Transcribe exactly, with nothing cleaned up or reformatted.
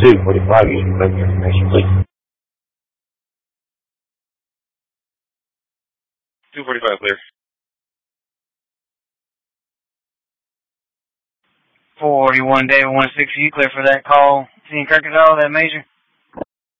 two forty-five, you can make information, please. two forty-five, clear. forty-one, David one six, you clear for that call? Seeing Kirkendall, that major?